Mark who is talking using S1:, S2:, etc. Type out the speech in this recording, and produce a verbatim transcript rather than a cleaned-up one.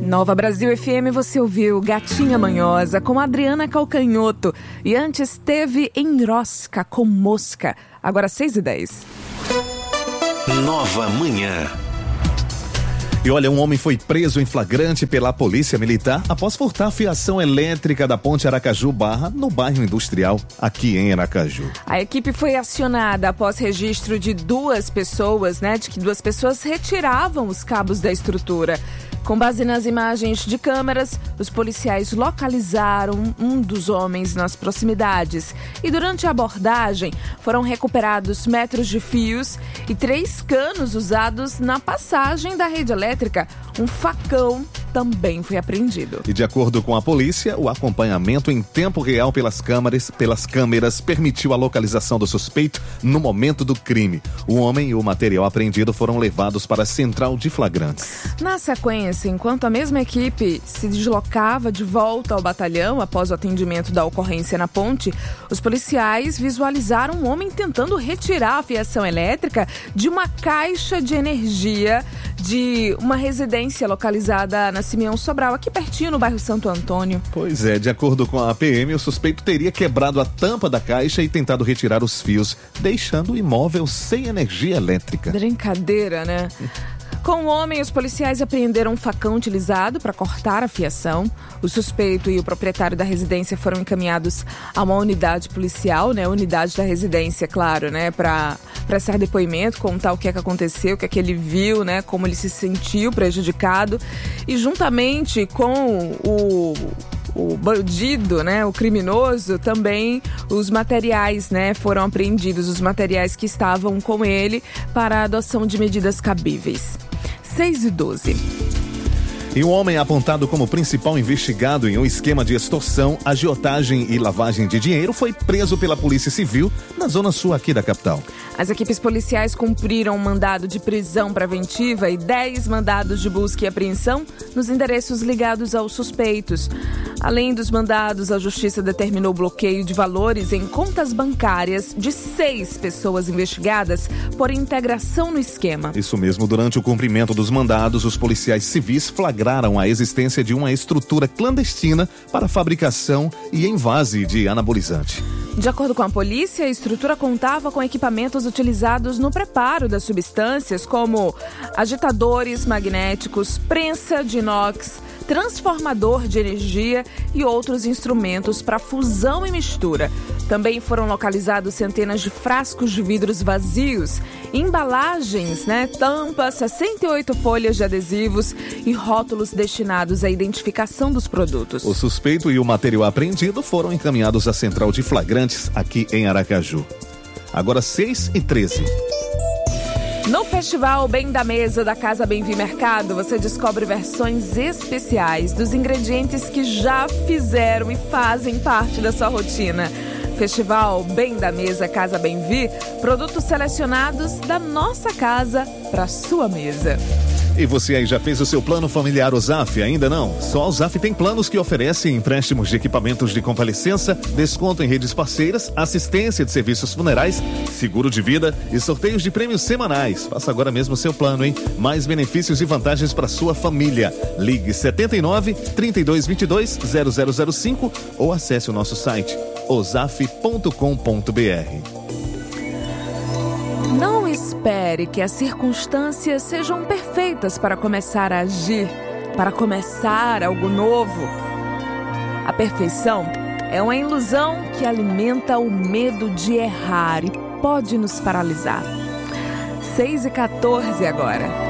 S1: Nova Brasil F M, você ouviu Gatinha Manhosa com Adriana Calcanhoto. E antes teve Enrosca com Mosca. Agora seis e dez.
S2: Nova Manhã.
S3: E olha, um homem foi preso em flagrante pela polícia militar após furtar a fiação elétrica da ponte Aracaju-Barra no bairro Industrial, aqui em Aracaju.
S1: A equipe foi acionada após registro de duas pessoas, né, de que duas pessoas retiravam os cabos da estrutura. Com base nas imagens de câmeras, os policiais localizaram um dos homens nas proximidades. E durante a abordagem, foram recuperados metros de fios e três canos usados na passagem da rede elétrica. Um facão também foi apreendido.
S3: E de acordo com a polícia, o acompanhamento em tempo real pelas câmeras, pelas câmeras permitiu a localização do suspeito no momento do crime. O homem e o material apreendido foram levados para a central de flagrantes.
S1: Na sequência, enquanto a mesma equipe se deslocava de volta ao batalhão após o atendimento da ocorrência na ponte, os policiais visualizaram um homem tentando retirar a fiação elétrica de uma caixa de energia de uma residência localizada na Simeão Sobral, aqui pertinho no bairro Santo Antônio.
S3: Pois é, de acordo com a P M, o suspeito teria quebrado a tampa da caixa e tentado retirar os fios, deixando o imóvel sem energia elétrica.
S1: Brincadeira, né? Com o homem, os policiais apreenderam um facão utilizado para cortar a fiação. O suspeito e o proprietário da residência foram encaminhados a uma unidade policial, né? Unidade da residência, claro, né? Para prestar depoimento, contar o que é que aconteceu, o que é que ele viu, né? Como ele se sentiu prejudicado. E juntamente com o... o bandido, né, o criminoso, também os materiais, né, foram apreendidos, os materiais que estavam com ele para a adoção de medidas cabíveis. seis e doze.
S3: E um homem apontado como principal investigado em um esquema de extorsão, agiotagem e lavagem de dinheiro foi preso pela Polícia Civil na zona sul aqui da capital.
S1: As equipes policiais cumpriram um mandado de prisão preventiva e dez mandados de busca e apreensão nos endereços ligados aos suspeitos. Além dos mandados, a Justiça determinou bloqueio de valores em contas bancárias de seis pessoas investigadas por integração no esquema.
S3: Isso mesmo, durante o cumprimento dos mandados, os policiais civis flagraram a existência de uma estrutura clandestina para fabricação e envase de anabolizante.
S1: De acordo com a polícia, a estrutura contava com equipamentos utilizados no preparo das substâncias, como agitadores magnéticos, prensa de inox, transformador de energia e outros instrumentos para fusão e mistura. Também foram localizados centenas de frascos de vidros vazios, embalagens, né, tampas, sessenta e oito folhas de adesivos e rótulos destinados à identificação dos produtos.
S3: O suspeito e o material apreendido foram encaminhados à central de flagrantes aqui em Aracaju. Agora seis e treze.
S1: No Festival Bem da Mesa da Casa Bem-Vi Mercado, você descobre versões especiais dos ingredientes que já fizeram e fazem parte da sua rotina. Festival Bem da Mesa Casa Bem-Vi, produtos selecionados da nossa casa para sua mesa.
S3: E você aí já fez o seu plano familiar Ozaf? Ainda não? Só a Ozaf tem planos que oferecem empréstimos de equipamentos de convalescença, desconto em redes parceiras, assistência de serviços funerais, seguro de vida e sorteios de prêmios semanais. Faça agora mesmo o seu plano, hein? Mais benefícios e vantagens para sua família. Ligue setenta e nove, trinta e dois, vinte e dois, zero zero zero cinco ou acesse o nosso site ozaf ponto com ponto br.
S1: Não espere que as circunstâncias sejam perfeitas para começar a agir, para começar algo novo. A perfeição é uma ilusão que alimenta o medo de errar e pode nos paralisar. seis e quatorze agora.